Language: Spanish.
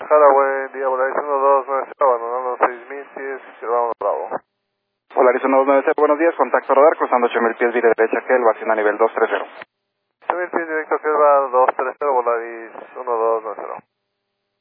Guadalajara, buen día, Volaris 1290, abandonando 6000 pies, Ciudadano Bravo. Volaris 1290, buenos días, contacto radar, cruzando 8000 pies, vía derecha, que el vacío a nivel 230. 8000 pies directo, que va 230, Volaris 12.